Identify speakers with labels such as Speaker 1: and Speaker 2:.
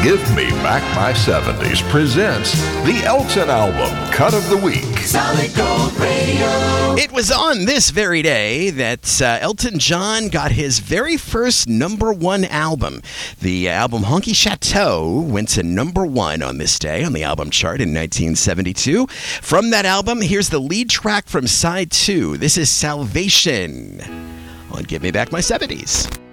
Speaker 1: Give Me Back My 70s presents the Elton album, Cut of the Week.
Speaker 2: Solid Gold Radio.
Speaker 3: It was on this very day that Elton John got his very first number one album. The album Honky Chateau went to number one on this day on the album chart in 1972. From that album, here's the lead track from side 2. This is Salvation on Give Me Back My 70s.